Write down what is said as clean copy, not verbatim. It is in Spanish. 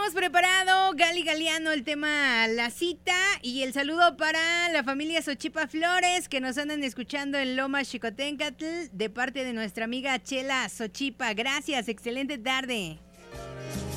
tenemos preparado, Gali Galeano, el tema La Cita y el saludo para la familia Xochipa Flores que nos andan escuchando en Lomas Xicoténcatl de parte de nuestra amiga Chela Xochipa. Gracias, excelente tarde.